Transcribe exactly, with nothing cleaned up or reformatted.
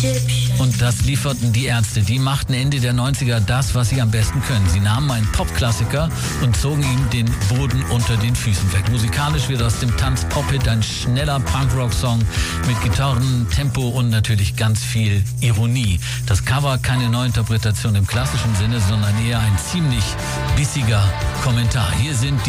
Und das lieferten die Ärzte. Die machten Ende der neunziger das, was sie am besten können. Sie nahmen einen Popklassiker und zogen ihm den Boden unter den Füßen weg. Musikalisch wird aus dem Tanz-Pop-Hit ein schneller Punkrock-Song mit Gitarren, Tempo und natürlich ganz viel Ironie. Das Cover keine Neuinterpretation im klassischen Sinne, sondern eher ein ziemlich bissiger Kommentar. Hier sind